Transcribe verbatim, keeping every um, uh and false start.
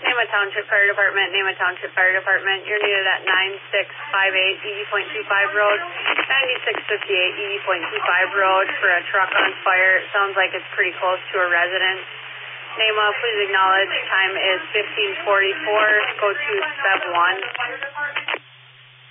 Nema Township Fire Department, Nema Township Fire Department. You're needed at nine six five eight E D point two five road, ninety-six fifty-eight E D point two five road for a truck on fire. It sounds like it's pretty close to a residence. Nema, please acknowledge time is fifteen forty-four. Go to Sub one.